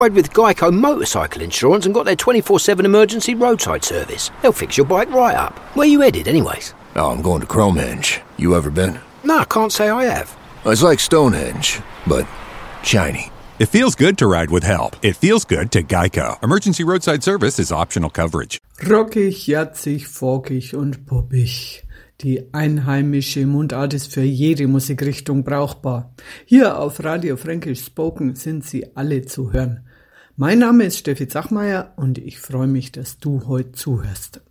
Ride with Geico Motorcycle Insurance and got their 24/7 emergency roadside service. They'll fix your bike right up. Where you headed, anyways? Oh, I'm going to Cromhenge. You ever been? No, I can't say I have. It's like Stonehenge, but shiny. It feels good to ride with help. It feels good to Geico. Emergency roadside service is optional coverage. Rockig, jazzig, folkig und poppig. Die einheimische Mundart ist für jede Musikrichtung brauchbar. Hier auf Radio Fränkisch Spoken sind sie alle zu hören. Mein Name ist Steffi Zachmeier und ich freue mich, dass du heute zuhörst.